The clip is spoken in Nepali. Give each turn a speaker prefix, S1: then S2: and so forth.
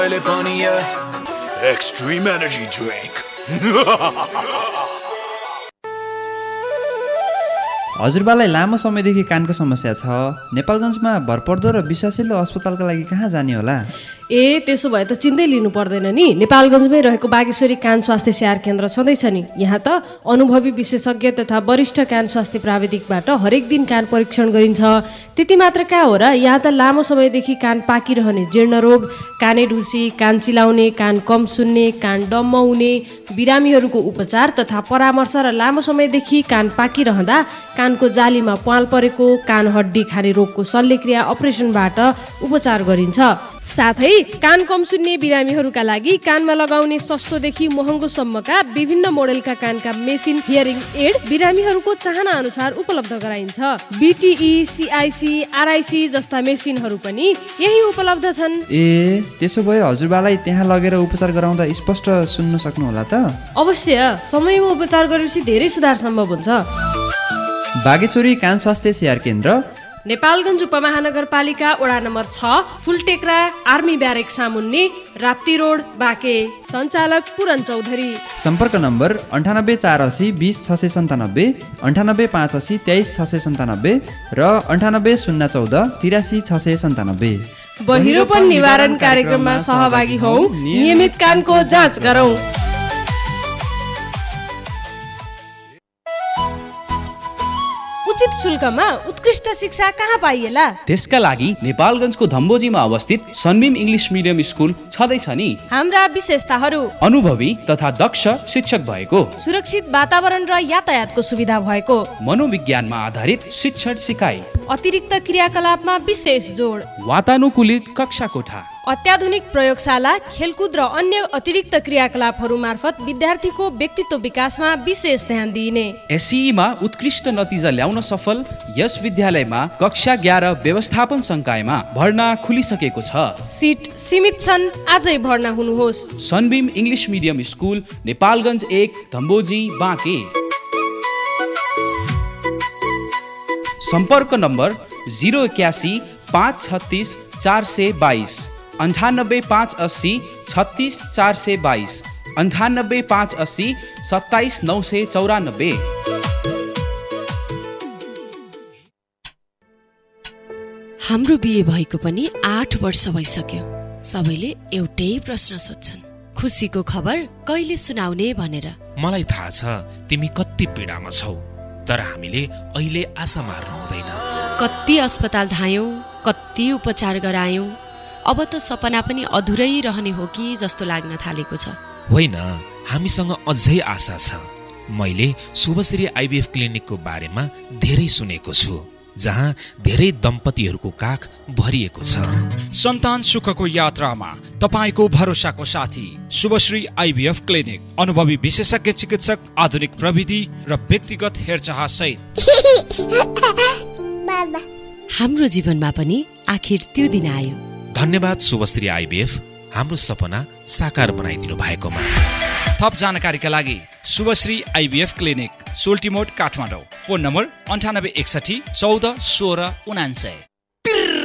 S1: Extreme energy drink.
S2: हजुरबालाई लामो समयदेखि कानको समस्या छ। नेपालगञ्जमा भरपर्दो र विश्वासिलो अस्पतालका लागि कहाँ जाने होला?
S3: त्यसो भए त चिन्तै लिनु पर्दैन नि। नेपालगञ्जमै रहेको बागेश्वरी कान स्वास्थ्य स्याहार केन्द्र छँदैछ नि। यहाँ त अनुभवी विशेषज्ञ तथा वरिष्ठ कान स्वास्थ्य प्राविधिकबाट हरेक दिन कान परीक्षण गरिन्छ। त्यति मात्र कहाँ हो र, यहाँ त लामो समयदेखि कान पाकिरहने जीर्ण रोग, काने ढुसी, कान चिलाउने, कान कम सुन्ने, कान डम्म हुने, बिरामीहरूको उपचार तथा परामर्श र लामो समयदेखि कान पाकिरहँदा कानको जालीमा प्वाल परेको, कान हड्डी खाने रोगको शल्यक्रिया अपरेसनबाट उपचार गरिन्छ। साथै कान कम सुन्ने बिरामीहरूका लागि कानमा लगाउने सस्तोदेखि महँगोसम्मका विभिन्न मोडेलका कानका मेसिन हियरिङ एड बिरामीहरूको चाहना अनुसार उपलब्ध गराइन्छ। BTE, CIC, RIC जस्ता मेसिनहरू पनि यही उपलब्ध छन्।
S2: त्यसो भए हजुरबालाई त्यहाँ लगेर उपचार गराउँदा स्पष्ट सुन्न सक्नुहोला त?
S3: अवश्य, समयमा उपचार गरेपछि धेरै सुधार सम्भव हुन्छ।
S2: बागेश्वरी कान स्वास्थ्य स्याहार केन्द्र,
S3: नेपालगञ्ज उपमहानगरपालिका वडा नम्बर 6, फुलटेक्रा, आर्मी ब्यारेक सामुन्ने, राप्ती रोड, बाँके। सञ्चालक पुरन चौधरी।
S2: सम्पर्क नम्बर 9848 20 697, 9885 23 697 र 98014 83 697।
S3: बहिरोपन निवारण कार्यक्रममा सहभागी हौ, नियमित कानको जाँच गरौँ। उचित शुल्कमा उत्कृष्ट शिक्षा कहाँ पाइएला?
S4: त्यसका लागि नेपालगञ्जको धम्बोजीमा अवस्थित सनबिम इङ्ग्लिस मिडियम स्कुल छँदैछ नि।
S3: हाम्रा विशेषताहरू:
S4: अनुभवी तथा दक्ष शिक्षक भएको,
S3: सुरक्षित वातावरण र यातायातको सुविधा भएको,
S4: मनोविज्ञानमा आधारित शिक्षण सिकाइ,
S3: अतिरिक्त क्रियाकलापमा विशेष जोड,
S4: वातानुकूलित कक्षा कोठा,
S3: अत्याधुनिक प्रयोगशाला, खेलकुद र अन्य अतिरिक्त क्रियाकलापहरू मार्फत विद्यार्थीको व्यक्तित्व विकासमा विशेष ध्यान दिइने।
S4: एसईमा उत्कृष्ट नतिजा ल्याउन सफल यस विद्यालयमा कक्षा 11 व्यवस्थापन संकायमा भर्ना खुलिसकेको छ।
S3: सिट सीमित छन्, आजै भर्ना हुनुहोस्।
S4: सनबिम English medium school, Nepalgunj 1, Dhambojhi, Banke. सम्पर्क नम्बर 081 536 422, 98 580 36 422, 98 580 27 994।
S5: हाम्रो बिहे भएको पनि 8 वर्ष भइसक्यो। सबैले एउटै प्रश्न सोध्छन्, खुसीको खबर कहिले सुनाउने भनेर।
S1: मलाई थाहा छ तिमी कति पीडामा छौ, तर हामीले अहिले आशा मार्नु हुँदैन।
S5: कति अस्पताल धायौं, कति उपचार गरायौं, अब त सपना पनि अधुरै रहने हो कि जस्तो लाग्न थालेको छ।
S1: होइन, हामीसँग अझै आशा छ। मैले शुभश्री IVF क्लिनिकको बारेमा धेरै सुनेको छु, जहाँ धेरै दम्पतिहरूको काख भरिएको छ।
S6: सन्तान सुखको यात्रामा तपाईको भरोसाको साथी शुभश्री IVF क्लिनिक, अनुभवी विशेषज्ञ चिकित्सक, आधुनिक प्रविधि र व्यक्तिगत हेरचाह सहित।
S5: हाम्रो जीवनमा पनि आखिर त्यो दिन आयो।
S1: धन्यवाद शुभश्री IVF, हाम्रो सपना साकार बनाइदिनु भएकोमा।
S6: थप जानकारीका लागि Shubhashree IVF clinic, सोल्टिमोड, Kathmandu. Phone number 9861 14 16 99।